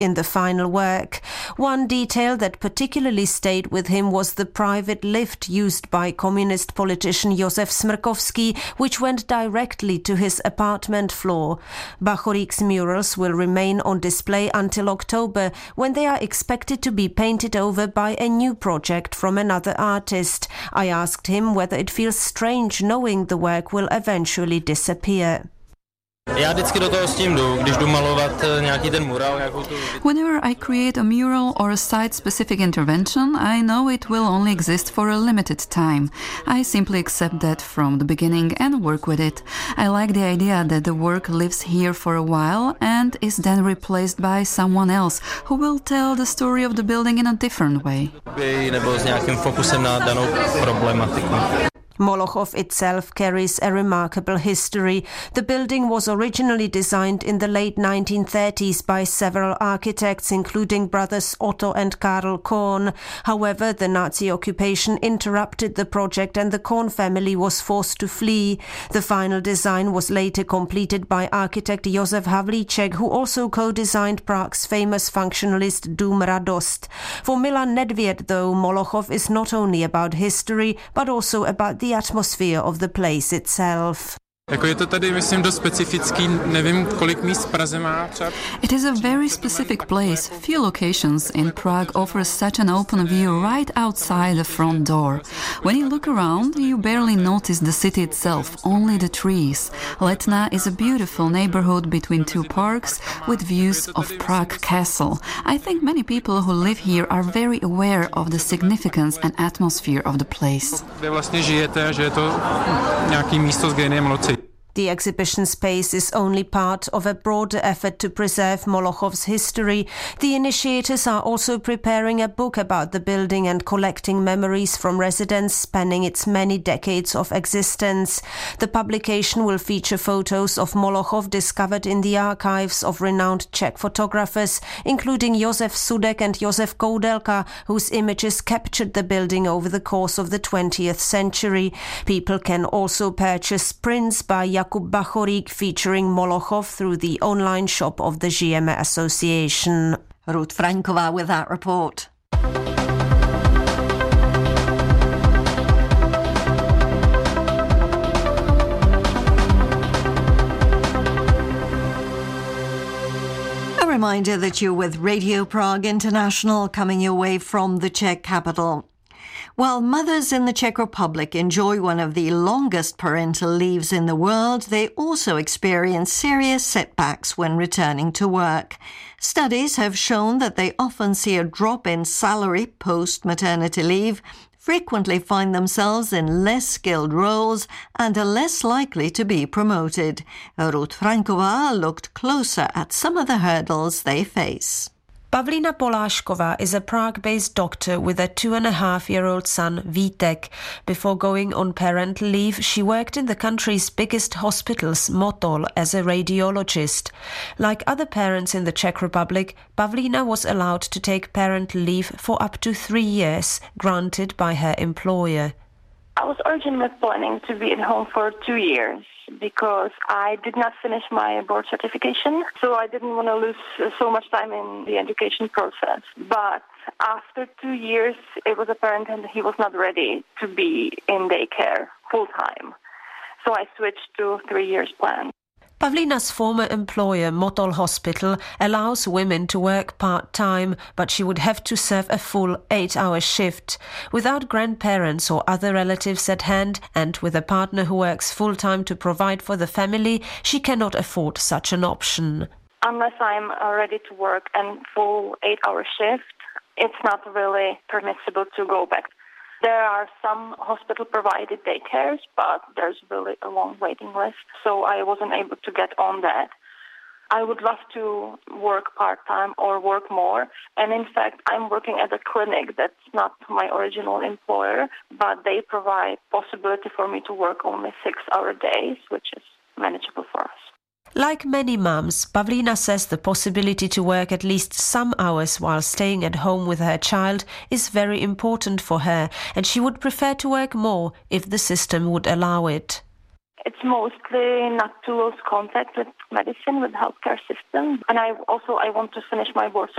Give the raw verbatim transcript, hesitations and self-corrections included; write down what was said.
in the final work. One detail that particularly stayed with him was the private lift used by communist politician Josef Smrkovský, which went directly to his apartment floor. Bachoryk's murals will remain on display until October, when they are expected to be painted over by a new project from another artist. I asked him whether it feels strange knowing the work will eventually disappear. Whenever I create a mural or a site-specific intervention, I know it will only exist for a limited time. I simply accept that from the beginning and work with it. I like the idea that the work lives here for a while and is then replaced by someone else who will tell the story of the building in a different way. Molochov itself carries a remarkable history. The building was originally designed in the late nineteen thirties by several architects, including brothers Otto and Karl Korn. However, the Nazi occupation interrupted the project and the Korn family was forced to flee. The final design was later completed by architect Josef Havlíček, who also co-designed Prague's famous functionalist Dům Radost. For Milan Nedvěd, though, Molochov is not only about history, but also about the atmosphere of the place itself. It is a very specific place. Few locations in Prague offer such an open view right outside the front door. When you look around, you barely notice the city itself, only the trees. Letna is a beautiful neighborhood between two parks with views of Prague Castle. I think many people who live here are very aware of the significance and atmosphere of the place. The exhibition space is only part of a broader effort to preserve Molochov's history. The initiators are also preparing a book about the building and collecting memories from residents spanning its many decades of existence. The publication will feature photos of Molochov discovered in the archives of renowned Czech photographers, including Josef Sudek and Josef Koudelka, whose images captured the building over the course of the twentieth century. People can also purchase prints by Jakub Bachorík featuring Molochov through the online shop of the Žijeme Association. Ruth Franková with that report. A reminder that you're with Radio Prague International, coming your way from the Czech capital. While mothers in the Czech Republic enjoy one of the longest parental leaves in the world, they also experience serious setbacks when returning to work. Studies have shown that they often see a drop in salary post-maternity leave, frequently find themselves in less skilled roles and are less likely to be promoted. Ruth Franková looked closer at some of the hurdles they face. Pavlína Polášková is a Prague-based doctor with a two-and-a-half-year-old son, Vítek. Before going on parental leave, she worked in the country's biggest hospitals, Motol, as a radiologist. Like other parents in the Czech Republic, Pavlína was allowed to take parental leave for up to three years, granted by her employer. I was originally planning to be at home for two years because I did not finish my board certification, so I didn't want to lose so much time in the education process. But after two years, it was apparent that he was not ready to be in daycare full-time. So I switched to three years plan. Pavlína's former employer, Motol Hospital, allows women to work part-time, but she would have to serve a full eight-hour shift. Without grandparents or other relatives at hand, and with a partner who works full-time to provide for the family, she cannot afford such an option. Unless I'm ready to work a full eight-hour shift, it's not really permissible to go back. There are some hospital-provided daycares, but there's really a long waiting list, so I wasn't able to get on that. I would love to work part-time or work more, and in fact, I'm working at a clinic that's not my original employer, but they provide possibility for me to work only six-hour days, which is manageable for us. Like many mums, Pavlína says the possibility to work at least some hours while staying at home with her child is very important for her, and she would prefer to work more if the system would allow it. It's mostly not to lose contact with medicine, with healthcare system. And I also I want to finish my board